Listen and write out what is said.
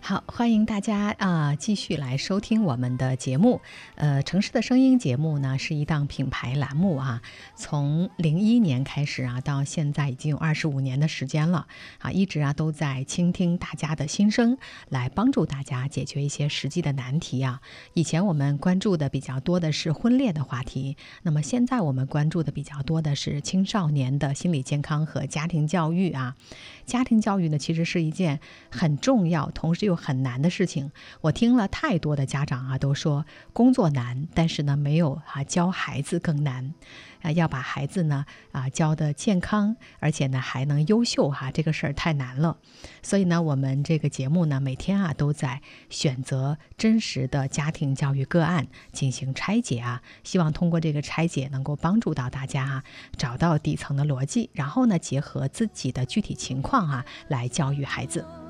好，欢迎大家继续来收听我们的节目。城市的声音节目呢是一档品牌栏目啊，从01年开始啊，到现在已经有25年的时间了啊，一直都在倾听大家的心声，来帮助大家解决一些实际的难题啊。以前我们关注的比较多的是婚恋的话题，那么现在我们关注的比较多的是青少年的心理健康和家庭教育啊。家庭教育呢，其实是一件很重要，同时又很难的事情。我听了太多的家长都说工作难，但是呢，没有教孩子更难。要把孩子呢教得健康，而且呢还能优秀这个事儿太难了。所以呢，我们这个节目呢，每天都在选择真实的家庭教育个案进行拆解希望通过这个拆解能够帮助到大家找到底层的逻辑，然后呢结合自己的具体情况来教育孩子。